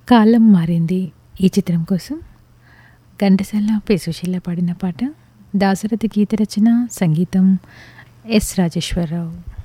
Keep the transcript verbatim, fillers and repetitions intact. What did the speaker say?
కాలం మారింది ఈ చిత్రం కోసం ఘంటసాల పి సుశీల పాడిన పాట. దాశరథి గీత రచన, సంగీతం ఎస్ రాజేశ్వరరావు.